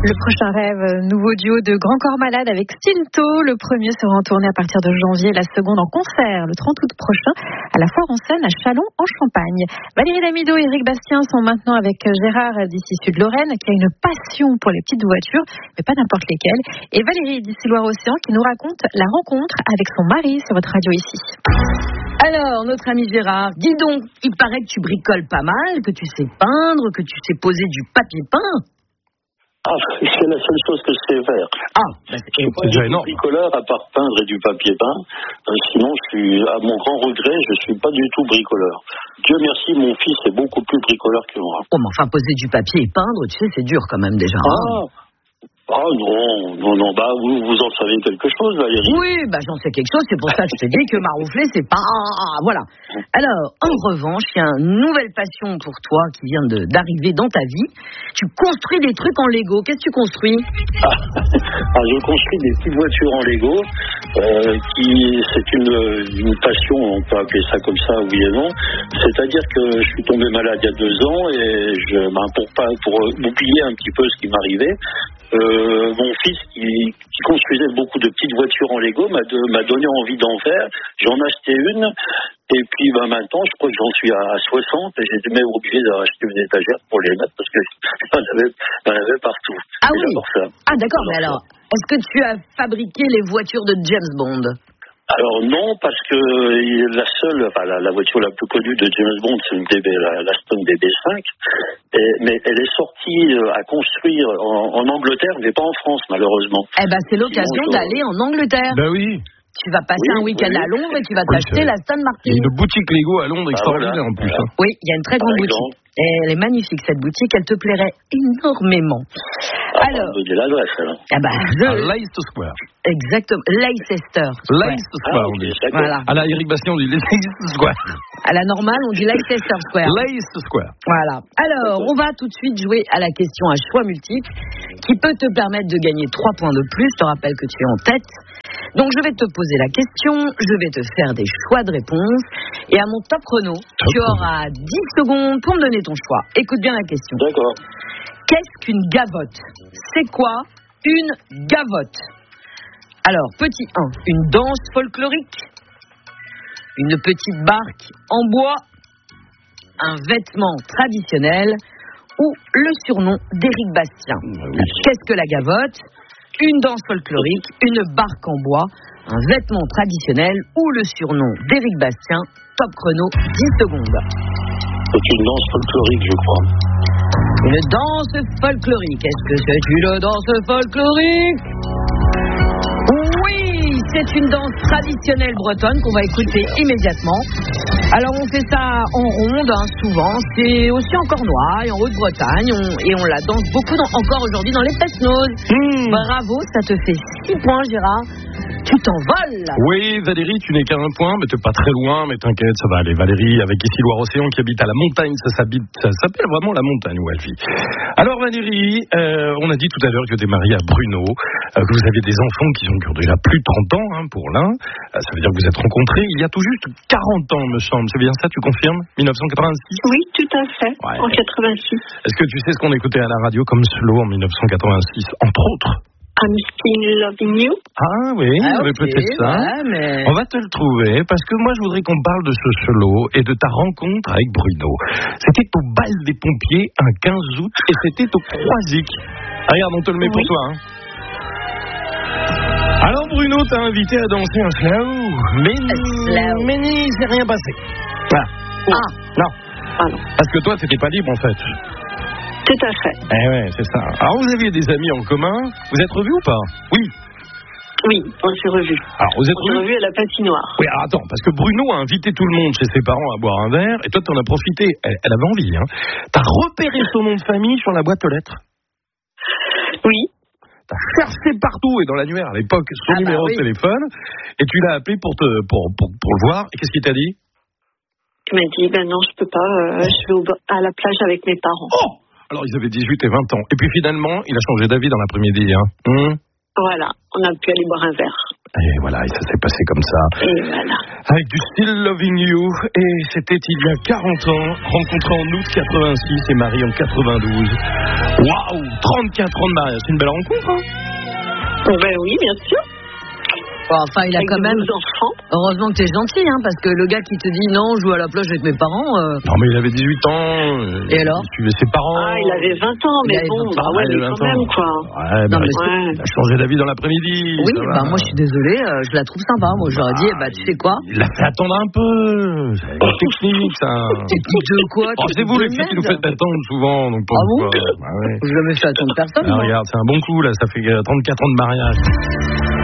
Le prochain rêve, nouveau duo de Grand Corps Malade avec Stinto. Le premier sera en tournée à partir de janvier, la seconde en concert le 30 août prochain à la Foire en Seine à Châlons en Champagne. Valérie Damido et Éric Bastien sont maintenant avec Gérard d'ici Sud-Lorraine qui a une passion pour les petites voitures, mais pas n'importe lesquelles. Et Valérie d'ici Loire-Océan qui nous raconte la rencontre avec son mari sur votre radio ici. Alors, notre ami Gérard, dis donc, il paraît que tu bricoles pas mal, que tu sais peindre, que tu sais poser du papier peint. Ah, c'est la seule chose que je sais faire. Ah, bah je suis pas du bricoleur à part peindre et du papier peint. Sinon, à mon grand regret, je suis pas du tout bricoleur. Dieu merci, mon fils est beaucoup plus bricoleur que moi. Oh, mais enfin, poser du papier et peindre, tu sais, c'est dur quand même déjà. Ah non, bah vous en savez quelque chose, Valérie? Oui, bah j'en sais quelque chose, c'est pour ça que je te dis que maroufler, c'est pas... Voilà. Alors, en revanche, il y a une nouvelle passion pour toi qui vient d'arriver dans ta vie. Tu construis des trucs en Lego. Qu'est-ce que tu construis? Je construis des petites voitures en Lego, c'est une passion, on peut appeler ça comme ça, oui et non. C'est-à-dire que je suis tombé malade il y a 2 ans et pour oublier un petit peu ce qui m'arrivait, mon fils qui construisait beaucoup de petites voitures en Lego m'a donné envie d'en faire. J'en ai acheté une et puis maintenant je crois que j'en suis à 60 et j'étais même obligé d'acheter une étagère pour les mettre parce que j'en avais partout. Ah oui. Ah d'accord, mais alors est-ce que tu as fabriqué les voitures de James Bond? Alors non, parce que la voiture la plus connue de James Bond, c'est la Aston DB5, mais elle est sortie à construire en Angleterre, mais pas en France malheureusement. Eh ben c'est l'occasion d'aller en Angleterre. Ben oui. Tu vas passer un week-end à Londres et tu vas t'acheter la Aston Martin. Il y a une boutique Lego à Londres extraordinaire en plus. Oui, il y a une très grande boutique. Et elle est magnifique cette boutique, elle te plairait énormément. Alors, on dit l'adresse alors. Leicester Square. Exactement, Leicester Square, on dit. Voilà. À la Éric Bastien, on dit Leicester Square. À la normale, on dit Leicester Square. Leicester Square. Voilà. Alors, on va tout de suite jouer à la question à choix multiples qui peut te permettre de gagner 3 points de plus. Je te rappelle que tu es en tête. Donc, je vais te poser la question, je vais te faire des choix de réponse et à mon top chrono, tu auras 10 secondes pour me donner ton choix. Écoute bien la question. D'accord. Qu'est-ce qu'une gavotte? C'est quoi une gavotte? Alors, petit 1, une danse folklorique, une petite barque en bois, un vêtement traditionnel ou le surnom d'Éric Bastien. Qu'est-ce que la gavotte? Une danse folklorique, une barque en bois, un vêtement traditionnel ou le surnom d'Éric Bastien. Top chrono, 10 secondes. C'est une danse folklorique, je crois. Une danse folklorique. Est-ce que c'est une danse folklorique? Oui, c'est une danse traditionnelle bretonne qu'on va écouter immédiatement. Alors on fait ça en ronde, souvent. C'est aussi en Cornouailles, en Haute-Bretagne, et on la danse beaucoup encore aujourd'hui dans les Pesnoses. Bravo, ça te fait 6 points, Gérard. Tu t'envoles. Oui, Valérie, tu n'es qu'à 1 point, mais t'es pas très loin, mais t'inquiète, ça va aller. Valérie, avec ici Loire-Océan, qui habite à la montagne, ça s'appelle vraiment la montagne où elle vit. Alors Valérie, on a dit tout à l'heure que tu es mariée à Bruno, que vous avez des enfants qui ont déjà plus de 30 ans pour l'un. Ça veut dire que vous êtes rencontrés il y a tout juste 40 ans, me semble. C'est bien ça, tu confirmes? 1986? Oui, tout à fait, en 86. Est-ce que tu sais ce qu'on écoutait à la radio comme slow en 1986, entre autres? I'm still loving you. Ah oui, peut-être ça. Ouais, mais... On va te le trouver, parce que moi je voudrais qu'on parle de ce solo et de ta rencontre avec Bruno. C'était au bal des pompiers un 15 août et c'était au Croisic. Regarde, on te le met pour toi. Alors Bruno t'a invité à danser un slow, mais il s'est rien passé. Voilà. Non. Parce que toi t'étais pas libre en fait. Tout à fait. Eh ouais, c'est ça. Alors vous aviez des amis en commun. Vous êtes revus ou pas? Oui. Oui, on s'est revus. Alors vous êtes revus à la patinoire. Oui, alors attends, parce que Bruno a invité tout le monde chez ses parents à boire un verre, et toi t'en as profité. Elle avait envie, hein. T'as repéré son nom de famille sur la boîte aux lettres? Oui. T'as cherché partout et dans l'annuaire à l'époque son numéro de téléphone, et tu l'as appelé pour le voir. Et qu'est-ce qu'il t'a dit? Il m'a dit non, je peux pas. Je vais à la plage avec mes parents. Oh! Alors, ils avaient 18 et 20 ans. Et puis, finalement, il a changé d'avis dans l'après-midi. Voilà, on a pu aller boire un verre. Et voilà, et ça s'est passé comme ça. Et voilà. Avec du Still Loving You. Et c'était il y a 40 ans, rencontré en août 86 et marié en 92. Waouh, 34 ans de mariage, c'est une belle rencontre, hein? Oh, ben oui, bien sûr. Bon, enfin, il a Avec quand même. enfants. Heureusement que t'es gentil, hein, parce que le gars qui te dit non, je joue à la plage avec mes parents. Non, mais il avait 18 ans. Et alors? Il suivait ses parents. Ah, il avait 20 ans, mais bon, bah ouais, mais quand même, quoi. Ouais, Non, bah, mais il a changé d'avis dans l'après-midi. Oui, bah moi je suis désolée, je la trouve sympa. Moi j'aurais dit, bah tu sais quoi? Il l'a fait attendre un peu. C'est une technique, ça. Technique de quoi? Oh, c'est vous les filles qui nous faites attendre souvent. Donc Ah bon? bah, ouais. Je ne me fais attendre personne. Ah, regarde, c'est un bon coup, là. Ça fait 34 ans de mariage.